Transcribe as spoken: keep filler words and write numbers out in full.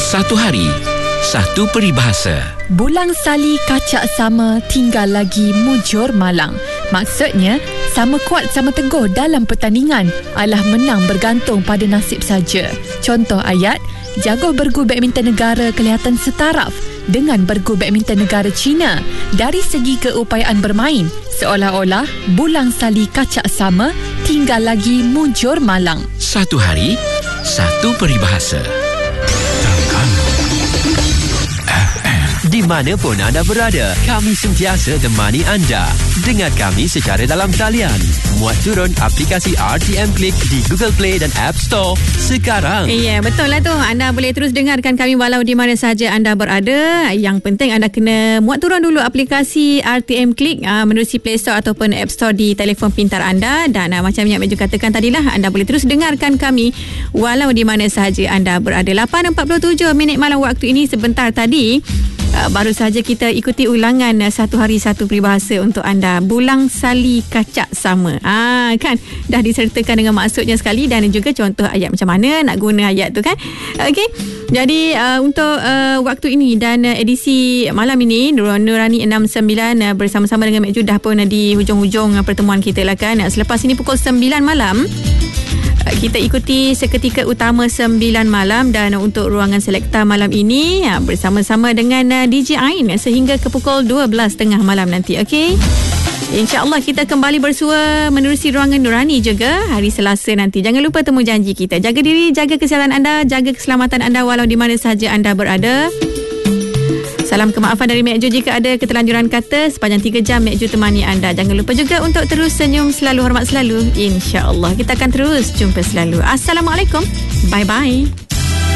Satu hari, satu peribahasa. Bulang sali kacak sama, tinggal lagi mujur malang. Maksudnya, sama kuat sama teguh dalam pertandingan, alah menang bergantung pada nasib saja. Contoh ayat, jago bergu badminton negara kelihatan setaraf dengan bergu badminton negara China. Dari segi keupayaan bermain, seolah-olah bulang sali kacak sama, tinggal lagi mujur malang. Satu hari, satu peribahasa. Di mana pun anda berada, kami sentiasa temani anda. Dengar kami secara dalam talian. Muat turun aplikasi R T M Click di Google Play dan App Store sekarang. Ya, yeah, betul lah tu. Anda boleh terus dengarkan kami walau di mana sahaja anda berada. Yang penting anda kena muat turun dulu aplikasi R T M Click uh, menerusi Play Store ataupun App Store di telefon pintar anda. Dan uh, macam yang Mek Ju katakan tadilah, anda boleh terus dengarkan kami walau di mana sahaja anda berada. lapan empat puluh tujuh minit malam waktu ini. Sebentar tadi Uh, baru saja kita ikuti ulangan uh, satu hari satu peribahasa untuk anda. Bulang sali kacak sama. Ah, kan? Dah disertakan dengan maksudnya sekali dan juga contoh ayat macam mana nak guna ayat tu kan. Okey. Jadi uh, untuk uh, waktu ini dan uh, edisi malam ini Nurani enam sembilan uh, bersama-sama dengan Mek Ju dah pun uh, di hujung-hujung uh, pertemuan kita lah kan. Uh, selepas ini pukul sembilan malam kita ikuti seketika utama sembilan malam dan untuk ruangan selekta malam ini bersama-sama dengan D J Ain sehingga ke pukul dua belas tiga puluh malam nanti. Okey. InsyaAllah kita kembali bersua menerusi ruangan Nurani juga hari Selasa nanti. Jangan lupa temu janji kita. Jaga diri, jaga kesihatan anda, jaga keselamatan anda walau di mana sahaja anda berada. Salam kemaafan dari Mek Ju jika ada keterlanjuran kata. Sepanjang tiga jam Mek Ju temani anda. Jangan lupa juga untuk terus senyum selalu, hormat selalu. InsyaAllah kita akan terus jumpa selalu. Assalamualaikum. Bye-bye.